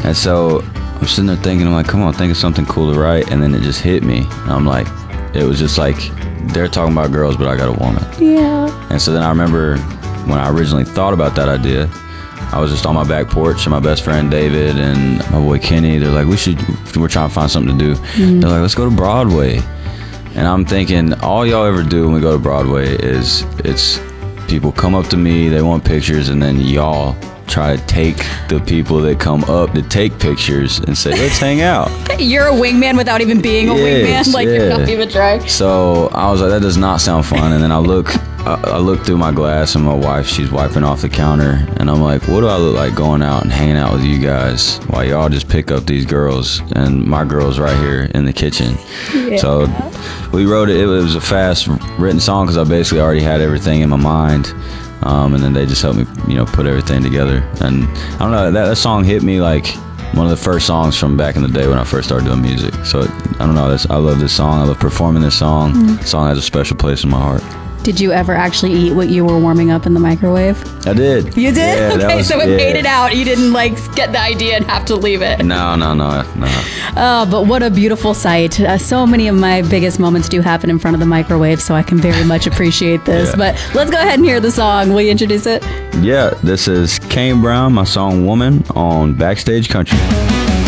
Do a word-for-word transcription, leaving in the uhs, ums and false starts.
And so I'm sitting there thinking, I'm like, come on, think of something cool to write. And then it just hit me. And I'm like, it was just like, they're talking about girls, but I got a woman. Yeah. And so then I remember when I originally thought about that idea, I was just on my back porch and my best friend David and my boy Kenny, they're like, we should, we're trying to find something to do. Mm-hmm. They're like, let's go to Broadway. And I'm thinking, all y'all ever do when we go to Broadway is it's people come up to me, they want pictures, and then y'all try to take the people that come up to take pictures and say, let's hang out. You're a wingman without even being a yes, wingman. Like, yeah. you're not even trying. So I was like, that does not sound fun. And then I look, I, I look through my glass and my wife, she's wiping off the counter. And I'm like, what do I look like going out and hanging out with you guys while y'all just pick up these girls and my girls right here in the kitchen? Yeah. So we wrote it. It was a fast written song because I basically already had everything in my mind. Um, and then they just helped me, you know, put everything together. And I don't know, that, that song hit me like one of the first songs from back in the day when I first started doing music. So it, I don't know, that's, I love this song. I love performing this song. Mm. The song has a special place in my heart. Did you ever actually eat what you were warming up in the microwave? I did. You did? Yeah, okay, was, so it yeah. made it out. You didn't like get the idea and have to leave it. No, no, no, no. Oh, but what a beautiful sight. Uh, so many of my biggest moments do happen in front of the microwave, so I can very much appreciate this. Yeah. But let's go ahead and hear the song. Will you introduce it? Yeah, this is Kane Brown, my song Woman on Backstage Country.